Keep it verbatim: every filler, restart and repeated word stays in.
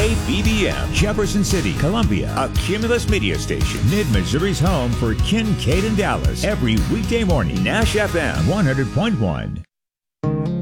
K B B M, Jefferson City, Columbia, a Cumulus media station. Mid-Missouri's home for Kincaid and Dallas. Every weekday morning, Nash F M one hundred point one.